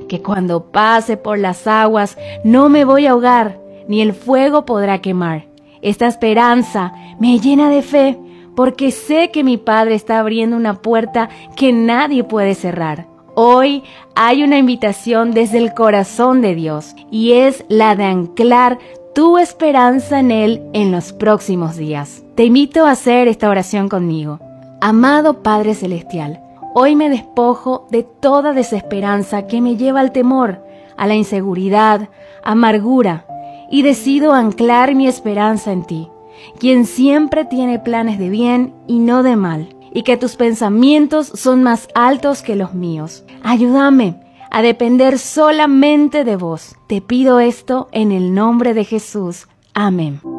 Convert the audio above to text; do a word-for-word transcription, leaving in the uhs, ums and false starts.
que cuando pase por las aguas no me voy a ahogar, ni el fuego podrá quemar. Esta esperanza me llena de fe, porque sé que mi Padre está abriendo una puerta que nadie puede cerrar. Hoy hay una invitación desde el corazón de Dios, y es la de anclar tu esperanza en Él en los próximos días. Te invito a hacer esta oración conmigo. Amado Padre Celestial, hoy me despojo de toda desesperanza que me lleva al temor, a la inseguridad, amargura, y decido anclar mi esperanza en ti, quien siempre tiene planes de bien y no de mal, y que tus pensamientos son más altos que los míos. Ayúdame a depender solamente de vos. Te pido esto en el nombre de Jesús. Amén.